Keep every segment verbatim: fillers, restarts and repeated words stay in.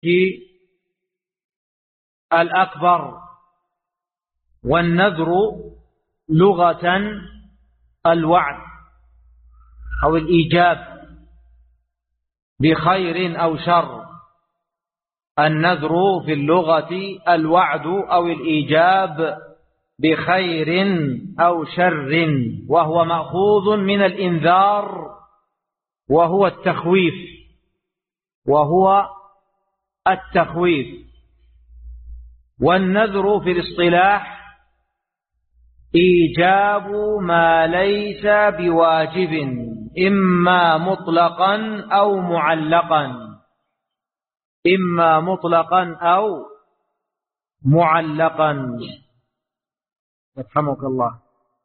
الأكبر. والنذر لغة الوعد أو الإيجاب بخير أو شر. النذر في اللغة الوعد أو الإيجاب بخير أو شر، وهو مأخوذ من الإنذار وهو التخويف وهو التخويف. والنذر في الاصطلاح إيجاب ما ليس بواجب، إما مطلقا أو معلقا، إما مطلقا أو معلقا. يرحمك الله.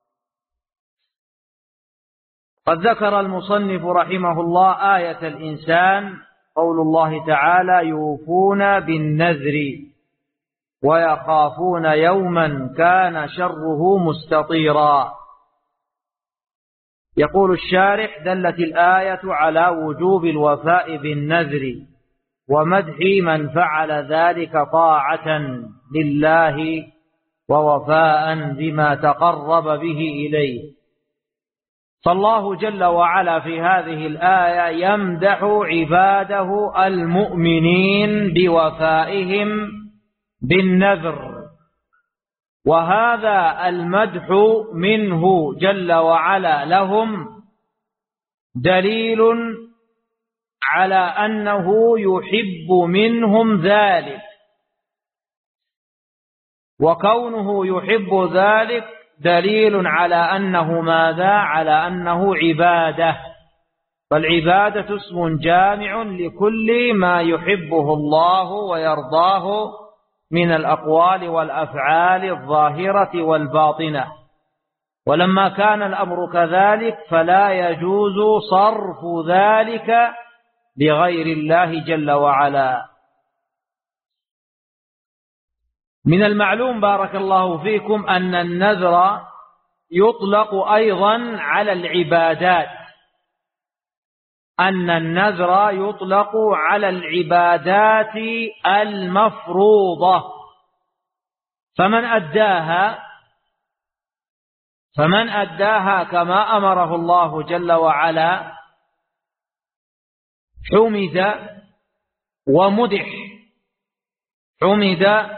قد ذكر المصنف رحمه الله آية الإنسان، قول الله تعالى: يوفون بالنذر ويخافون يوما كان شره مستطيرا. يقول الشارح: دلت الآية على وجوب الوفاء بالنذر ومدح من فعل ذلك طاعة لله ووفاء بما تقرب به إليه. فالله جل وعلا في هذه الآية يمدح عباده المؤمنين بوفائهم بالنذر، وهذا المدح منه جل وعلا لهم دليل على أنه يحب منهم ذلك، وكونه يحب ذلك دليل على أنه ماذا؟ على أنه عبادة. فالعبادة اسم جامع لكل ما يحبه الله ويرضاه من الأقوال والأفعال الظاهرة والباطنة. ولما كان الأمر كذلك فلا يجوز صرف ذلك لغير الله جل وعلا. من المعلوم بارك الله فيكم أن النذر يطلق أيضا على العبادات، أن النذر يطلق على العبادات المفروضة. فمن أداها فمن أداها كما أمره الله جل وعلا حمد ومدح، حمد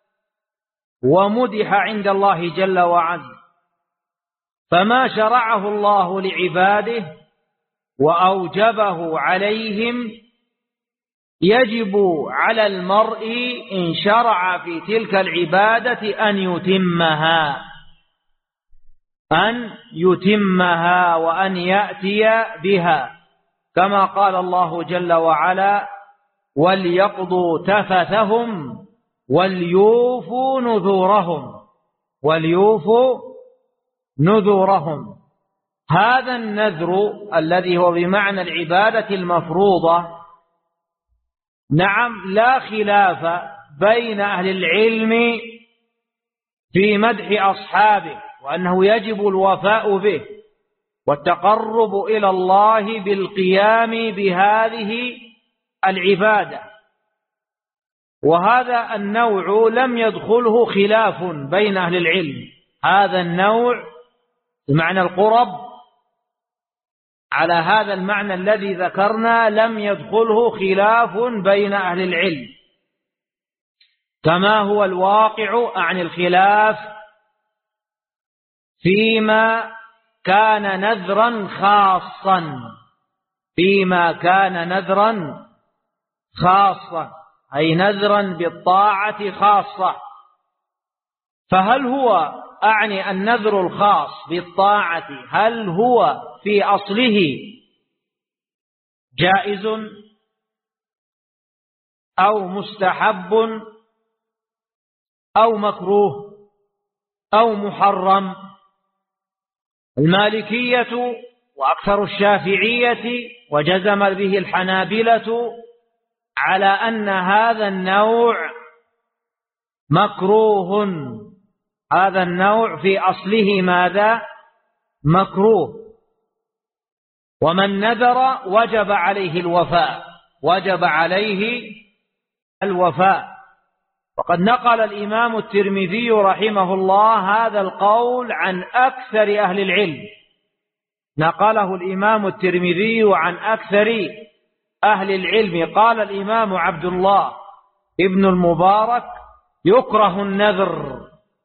ومدح عند الله جل وعلا. فما شرعه الله لعباده وأوجبه عليهم يجب على المرء إن شرع في تلك العبادة أن يتمها أن يتمها وأن يأتي بها، كما قال الله جل وعلا: وليقضوا تفثهم وليوفوا نذورهم وليوفوا نذورهم. هذا النذر الذي هو بمعنى العبادة المفروضة، نعم لا خلاف بين أهل العلم في مدح أصحابه وأنه يجب الوفاء به والتقرب إلى الله بالقيام بهذه العبادة. وهذا النوع لم يدخله خلاف بين أهل العلم، هذا النوع بمعنى القرب على هذا المعنى الذي ذكرنا لم يدخله خلاف بين أهل العلم، كما هو الواقع عن الخلاف فيما كان نذرا خاصا فيما كان نذرا خاصا أي نذرا بالطاعة خاصة. فهل هو أعني النذر الخاص بالطاعة هل هو في أصله جائز أو مستحب أو مكروه أو محرم؟ المالكية وأكثر الشافعية وجزم به الحنابلة على أن هذا النوع مكروه، هذا النوع في أصله ماذا؟ مكروه. ومن نذر وجب عليه الوفاء، وجب عليه الوفاء. وقد نقل الإمام الترمذي رحمه الله هذا القول عن أكثر أهل العلم، نقله الإمام الترمذي عن أكثر أهل العلم. قال الإمام عبد الله ابن المبارك: يكره النذر،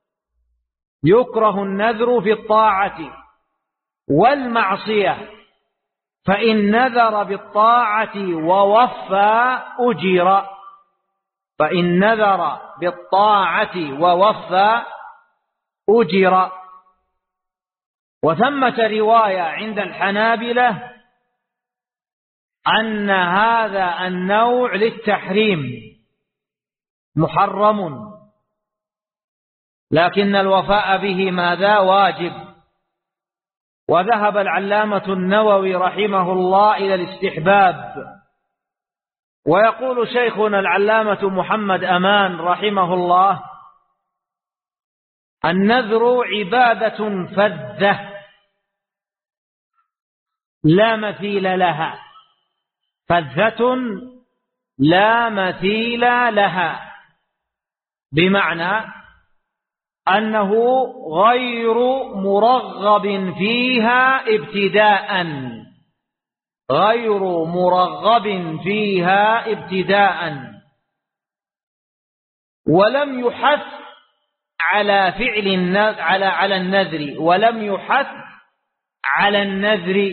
يكره النذر في الطاعة والمعصية، فإن نذر بالطاعة ووفى أجر، فإن نذر بالطاعة ووفى أجر. وثمة رواية عند الحنابلة أن هذا النوع للتحريم محرم، لكن الوفاء به ماذا؟ واجب. وذهب العلامة النووي رحمه الله إلى الاستحباب. ويقول شيخنا العلامة محمد أمان رحمه الله: النذر عبادة فذة لا مثيل لها، فذة لا مثيل لها، بمعنى أنه غير مرغب فيها ابتداء، غير مرغب فيها ابتداء، ولم يحث على فعل على على النذر، ولم يحث على النذر،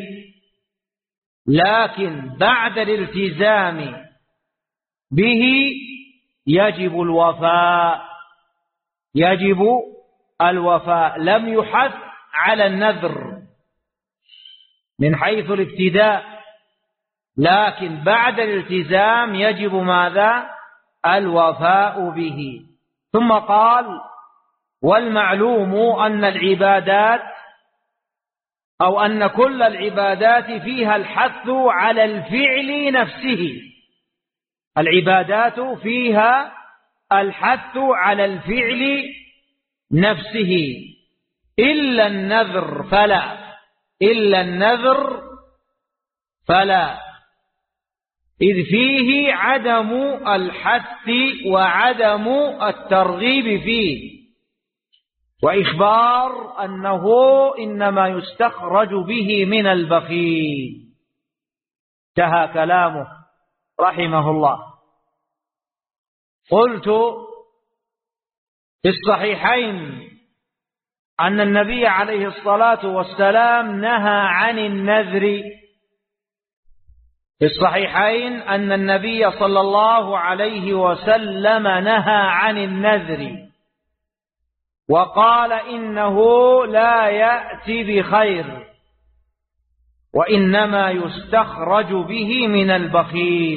لكن بعد الالتزام به يجب الوفاء، يجب الوفاء. لم يحث على النذر من حيث الابتداء، لكن بعد الالتزام يجب ماذا؟ الوفاء به. ثم قال: والمعلوم أن العبادات أو أن كل العبادات فيها الحث على الفعل نفسه، العبادات فيها الحث على الفعل نفسه، إلا النذر فلا، إلا النذر فلا، إذ فيه عدم الحث وعدم الترغيب فيه، وإخبار أنه إنما يستخرج به من البخيل. انتهى كلامه رحمه الله. قلت: في الصحيحين أن النبي عليه الصلاة والسلام نهى عن النذر، في الصحيحين أن النبي صلى الله عليه وسلم نهى عن النذر، وقال إنه لا يأتي بخير، وإنما يستخرج به من البخيل.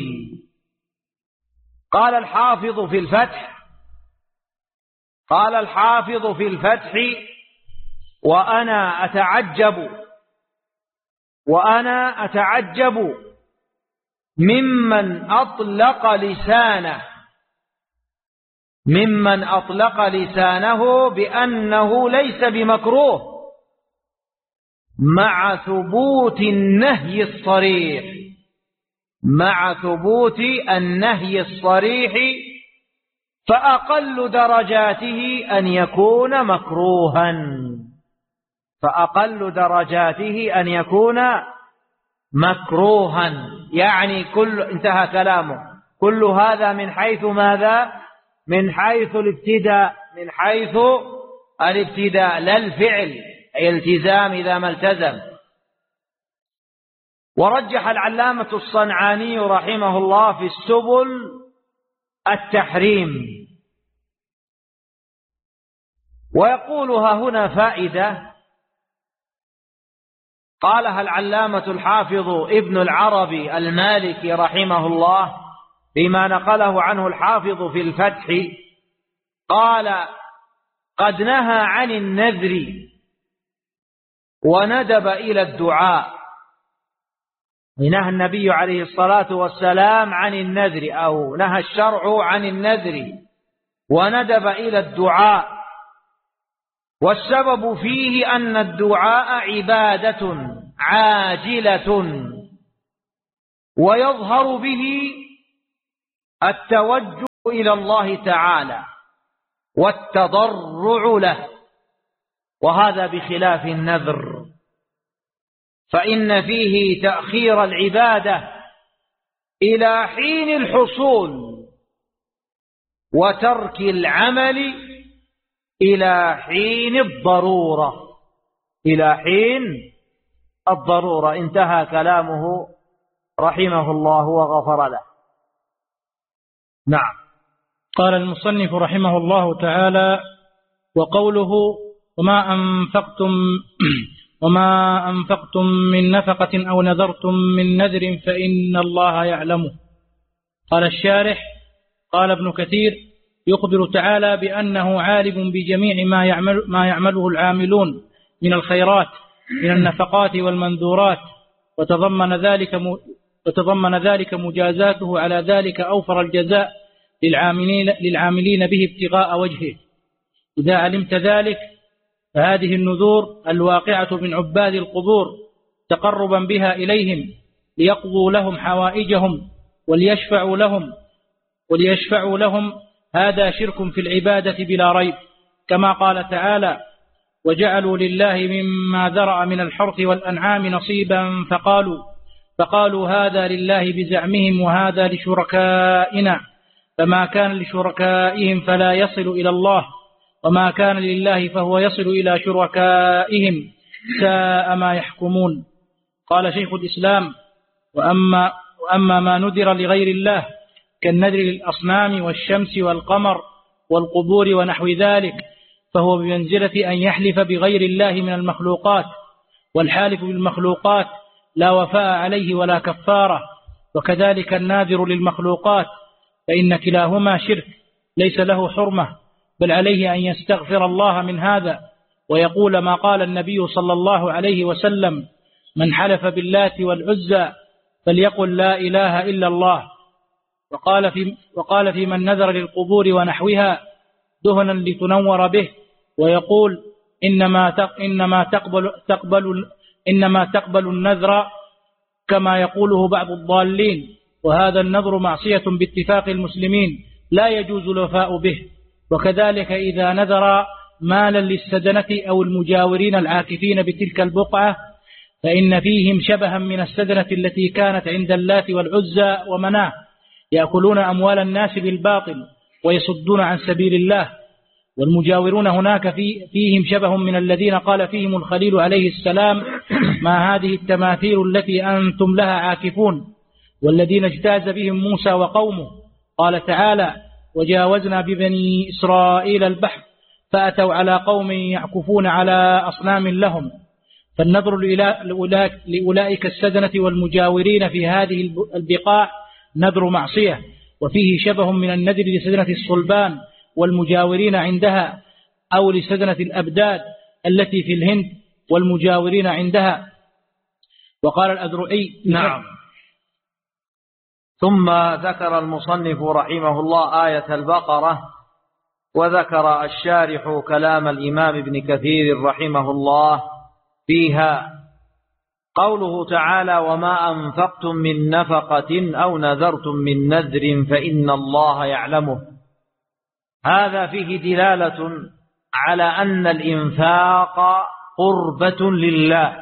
قال الحافظ في الفتح قال الحافظ في الفتح: وأنا أتعجب وأنا أتعجب ممن أطلق لسانه ممن أطلق لسانه بأنه ليس بمكروه مع ثبوت النهي الصريح مع ثبوت النهي الصريح فأقل درجاته أن يكون مكروها فأقل درجاته أن يكون مكروها يعني كل انتهى كلامه. كل هذا من حيث ماذا؟ من حيث الابتداء من حيث الابتداء لا الفعل، أي التزام إذا ما التزم. ورجح العلامة الصنعاني رحمه الله في السبل التحريم. ويقولها هنا فائدة قالها العلامة الحافظ ابن العربي المالكي رحمه الله فيما نقله عنه الحافظ في الفتح، قال: قد نهى عن النذر وندب إلى الدعاء. نهى النبي عليه الصلاة والسلام عن النذر، أو نهى الشرع عن النذر وندب إلى الدعاء، والسبب فيه أن الدعاء عبادة عاجلة ويظهر به التوجه إلى الله تعالى والتضرع له، وهذا بخلاف النذر، فإن فيه تأخير العبادة إلى حين الحصول وترك العمل إلى حين الضرورة، إلى حين الضرورة. انتهى كلامه رحمه الله وغفر له. نعم. قال المصنف رحمه الله تعالى: وقوله وما أنفقتم وما أنفقتم من نفقة أو نذرتم من نذر فإن الله يعلمه. قال الشارح: قال ابن كثير: يخبر تعالى بأنه عالم بجميع ما يعمل ما يعمله العاملون من الخيرات من النفقات والمنذورات، وتضمن ذلك وتضمن ذلك مجازاته على ذلك أوفر الجزاء للعاملين للعاملين به ابتغاء وجهه. إذا علمت ذلك فهذه النذور الواقعة من عباد القبور تقربا بها إليهم ليقضوا لهم حوائجهم وليشفعوا لهم وليشفعوا لهم هذا شرك في العبادة بلا ريب، كما قال تعالى: وجعلوا لله مما ذرأ من الحرث والأنعام نصيبا فقالوا فقالوا هذا لله بزعمهم وهذا لشركائنا، فما كان لشركائهم فلا يصل إلى الله، وما كان لله فهو يصل إلى شركائهم، ساء ما يحكمون. قال شيخ الإسلام: وأما, وأما ما نذر لغير الله كالنذر للأصنام والشمس والقمر والقبور ونحو ذلك فهو بمنزلة أن يحلف بغير الله من المخلوقات، والحالف بالمخلوقات لا وفاء عليه ولا كفارة، وكذلك الناذر للمخلوقات، فإن كلاهما شرك ليس له حرمة، بل عليه أن يستغفر الله من هذا ويقول ما قال النبي صلى الله عليه وسلم: من حلف باللات والعزى فليقل لا إله إلا الله. وقال في, وقال في من نذر للقبور ونحوها دهنا لتنور به، ويقول إنما إنما تقبل تقبل إنما تقبل النذر كما يقوله بعض الضالين، وهذا النذر معصية باتفاق المسلمين لا يجوز الوفاء به. وكذلك إذا نذر مالا للسدنة أو المجاورين العاكفين بتلك البقعة فإن فيهم شبها من السدنة التي كانت عند اللات والعزى ومناه يأكلون أموال الناس بالباطل ويصدون عن سبيل الله، والمجاورون هناك في فيهم شبه من الذين قال فيهم الخليل عليه السلام: ما هذه التماثيل التي أنتم لها عاكفون، والذين اجتاز بهم موسى وقومه. قال تعالى: وجاوزنا ببني إسرائيل البحر فأتوا على قوم يعكفون على أصنام لهم. فالنظر لأولئك السدنة والمجاورين في هذه البقاع نذر معصية، وفيه شبه من النذر لسدنة الصلبان والمجاورين عندها، أو لسدنة الأبداد التي في الهند والمجاورين عندها. وقال الأذرعي: نعم. ثم ذكر المصنف رحمه الله آية البقرة، وذكر الشارح كلام الإمام ابن كثير رحمه الله فيها. قوله تعالى: وما أنفقتم من نفقة أو نذرتم من نذر فإن الله يعلمه، هذا فيه دلالة على أن الإنفاق قربة لله،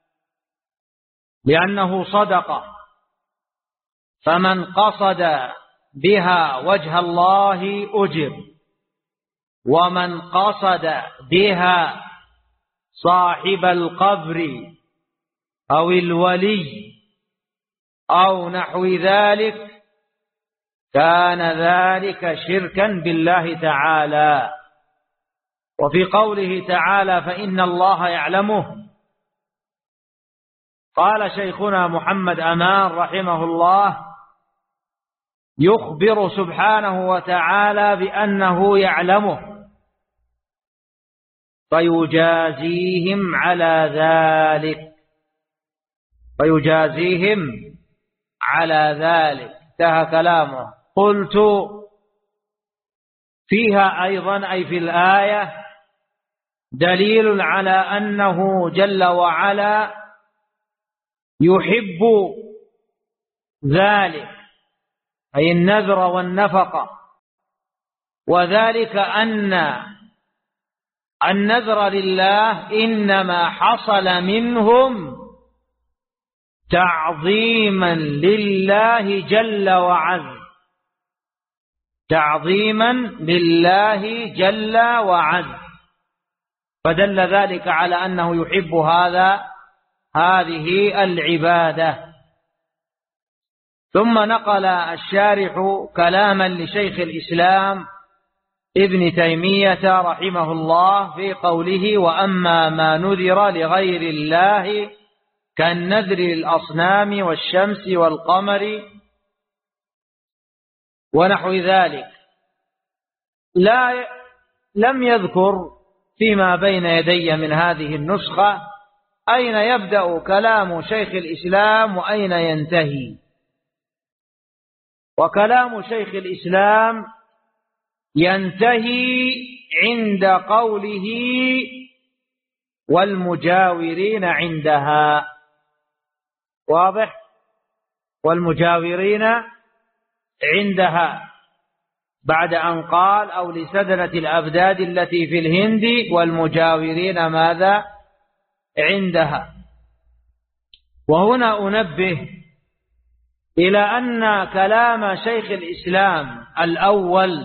لأنه صدقة، فمن قصد بها وجه الله أجر، ومن قصد بها صاحب القبر أو الولي أو نحو ذلك كان ذلك شركا بالله تعالى. وفي قوله تعالى: فإن الله يعلمه، قال شيخنا محمد أمان رحمه الله: يخبر سبحانه وتعالى بأنه يعلمه فيجازيهم على ذلك فيجازيهم على ذلك انتهى كلامه. قلت: فيها أيضا أي في الآية دليل على أنه جل وعلا يحب ذلك، أي النذر والنفقة، وذلك أن النذر لله إنما حصل منهم تعظيما لله جل وعز، تعظيما لله جل وعز، فدل ذلك على أنه يحب هذا هذه العبادة. ثم نقل الشارح كلاما لشيخ الإسلام ابن تيمية رحمه الله في قوله: وأما ما نذر لغير الله كالنذر للأصنام والشمس والقمر ونحو ذلك، لا لم يذكر فيما بين يدي من هذه النسخة أين يبدأ كلام شيخ الإسلام وأين ينتهي. وكلام شيخ الإسلام ينتهي عند قوله: والمجاورين عندها. واضح؟ والمجاورين عندها، بعد أن قال: أو لسدنة الأبداد التي في الهند والمجاورين ماذا عندها. وهنا أنبه إلى أن كلام شيخ الإسلام الأول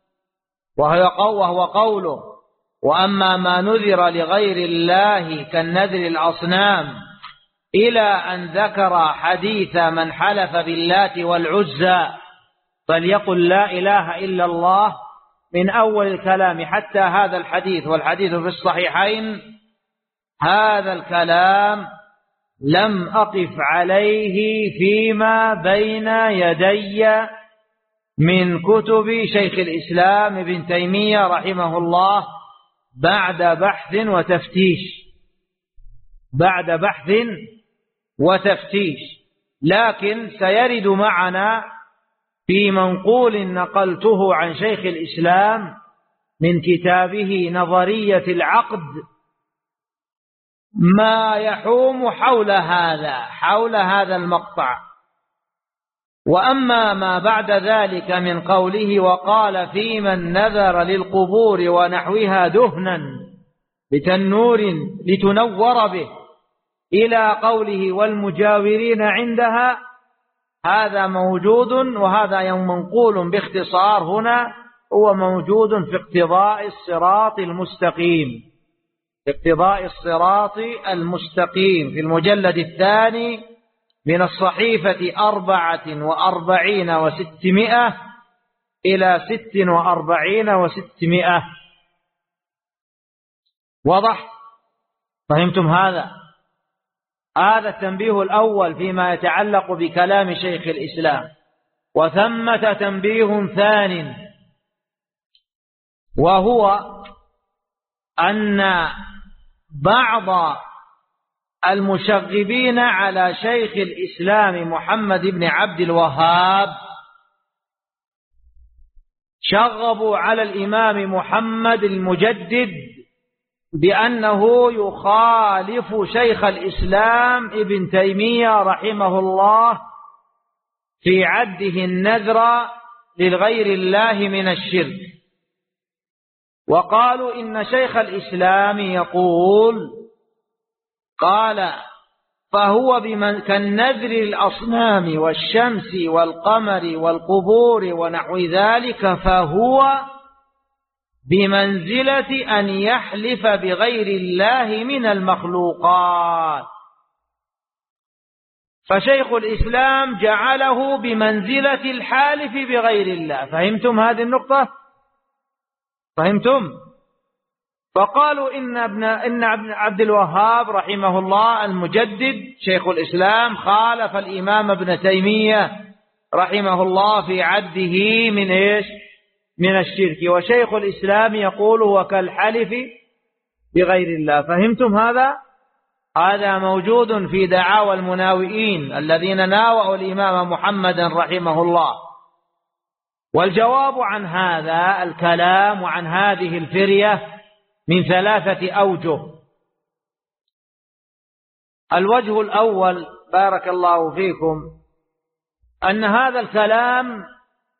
وهو قوله: وأما ما نذر لغير الله كالنذر الأصنام، إلى أن ذكر حديث من حلف باللات والعزى فليقل لا إله إلا الله، من أول الكلام حتى هذا الحديث، والحديث في الصحيحين، هذا الكلام لم أقف عليه فيما بين يدي من كتب شيخ الإسلام ابن تيمية رحمه الله بعد بحث وتفتيش بعد بحث وتفتيش لكن سيرد معنا في منقول نقلته عن شيخ الإسلام من كتابه نظرية العقد ما يحوم حول هذا حول هذا المقطع. وأما ما بعد ذلك من قوله: وقال في من نذر للقبور ونحوها دهنا بتنور لتنور به، إلى قوله: والمجاورين عندها، هذا موجود، وهذا منقول باختصار هنا هو موجود في اقتضاء الصراط المستقيم اقتضاء الصراط المستقيم في المجلد الثاني من الصحيفة أربعة وأربعين وستمائة إلى ست وأربعين وستمائة. واضح؟ فهمتم هذا؟ هذا التنبيه الأول فيما يتعلق بكلام شيخ الإسلام. وثمة تنبيه ثان، وهو أن بعض المشغبين على شيخ الإسلام محمد بن عبد الوهاب شغبوا على الإمام محمد المجدد بأنه يخالف شيخ الإسلام ابن تيمية رحمه الله في عده النذر للغير الله من الشرك. وقالوا إن شيخ الإسلام يقول قال فهو بمن كالنذر الأصنام والشمس والقمر والقبور ونحو ذلك، فهو بمنزلة أن يحلف بغير الله من المخلوقات. فشيخ الإسلام جعله بمنزلة الحالف بغير الله. فهمتم هذه النقطة؟ فهمتم؟ فقالوا إن ابن إن عبد الوهاب رحمه الله المجدد شيخ الإسلام خالف الإمام ابن تيمية رحمه الله في عده من إيش؟ من الشرك، وشيخ الإسلام يقول هو كالحلف بغير الله. فهمتم هذا؟ هذا موجود في دعاوى المناوئين الذين ناوأوا الإمام محمدا رحمه الله. والجواب عن هذا الكلام وعن هذه الفرية من ثلاثة أوجه. الوجه الأول بارك الله فيكم أن هذا الكلام